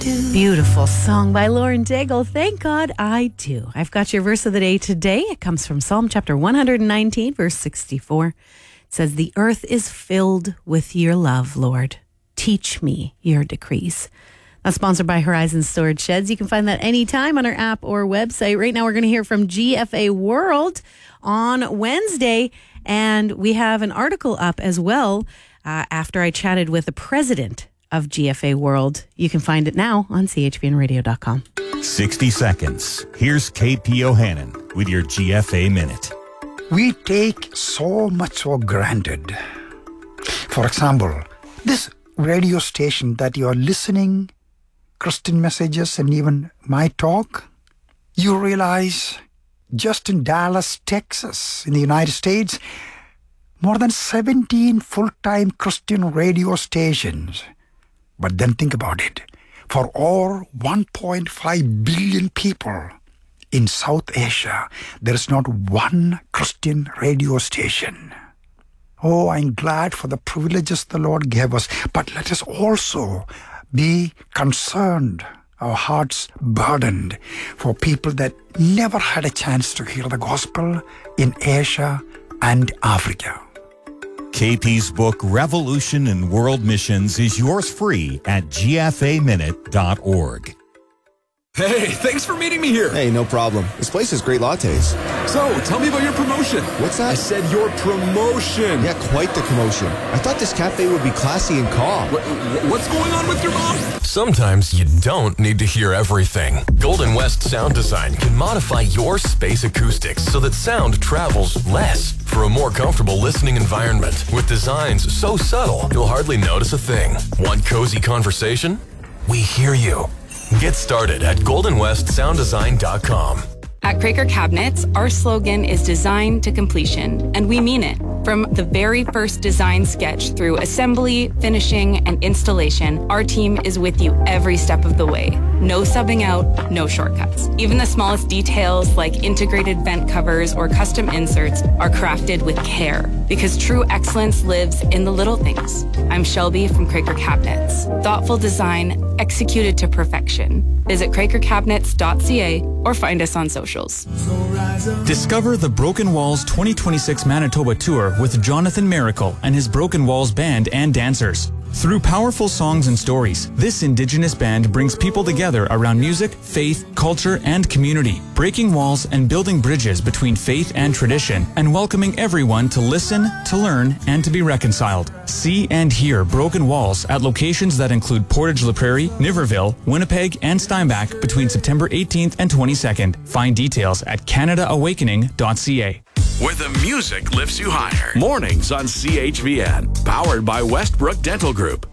do. Beautiful song by Lauren Daigle. Thank God I do. I've got your verse of the day today. It comes from Psalm chapter 119, verse 64. It says, "The earth is filled with your love, Lord. Teach me your decrees." That's sponsored by Horizon Storage Sheds. You can find that anytime on our app or website. Right now, we're going to hear from GFA World on Wednesday, and we have an article up as well after I chatted with the president of GFA World. You can find it now on chbnradio.com. 60 seconds. Here's KP O'Hannon with your GFA Minute. We take so much for granted. For example, this radio station that you're listening, Christian messages and even my talk, you realize just in Dallas, Texas, in the United States, more than 17 full-time Christian radio stations. But then think about it. For all 1.5 billion people in South Asia, there is not one Christian radio station. Oh, I'm glad for the privileges the Lord gave us. But let us also be concerned, our hearts burdened for people that never had a chance to hear the gospel in Asia and Africa. KP's book, Revolution in World Missions, is yours free at gfaminute.org. Hey, thanks for meeting me here. Hey, no problem. This place has great lattes. So, tell me about your promotion. What's that? I said your promotion. Yeah, quite the commotion. I thought this cafe would be classy and calm. What's going on with your mom? Sometimes you don't need to hear everything. Golden West Sound Design can modify your space acoustics so that sound travels less for a more comfortable listening environment. With designs so subtle, you'll hardly notice a thing. Want cozy conversation? We hear you. Get started at goldenwestsounddesign.com. At Craker Cabinets, our slogan is design to completion, and we mean it. From the very first design sketch through assembly, finishing, and installation, our team is with you every step of the way. No subbing out, no shortcuts. Even the smallest details like integrated vent covers or custom inserts are crafted with care, because true excellence lives in the little things. I'm Shelby from Craker Cabinets. Thoughtful design executed to perfection. Visit crakercabinets.ca or find us on socials. Discover the Broken Walls 2026 Manitoba Tour with Jonathan Miracle and his Broken Walls band and dancers. Through powerful songs and stories, this Indigenous band brings people together around music, faith, culture, and community, breaking walls and building bridges between faith and tradition, and welcoming everyone to listen, to learn, and to be reconciled. See and hear Broken Walls at locations that include Portage La Prairie, Niverville, Winnipeg, and Steinbach between September 18th and 22nd. Find details at canadaawakening.ca. Where the music lifts you higher. Mornings on CHVN. Powered by Westbrook Dental Group.